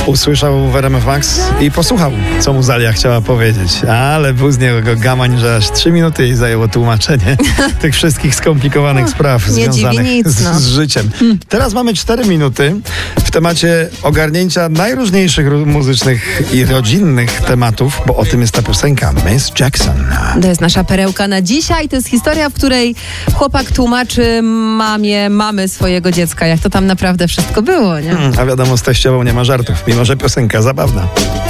usłyszał w RMF Max i posłuchał, co mu Zalia chciała powiedzieć. Ale był z niego gamań, że aż 3 minuty jej zajęło tłumaczenie tych wszystkich skomplikowanych spraw związanych z życiem. Teraz mamy 4 minuty w temacie ogarnięcia najróżniejszych muzycznych i rodzinnych tematów, bo o tym jest ta piosenka Miss Jackson. To jest nasza perełka na dzisiaj. To jest historia, w której chłopak tłumaczy mamy swojego dziecka, jak to tam naprawdę wszystko było, nie? A wiadomo, z teściową nie ma żartów, mimo że piosenka zabawna.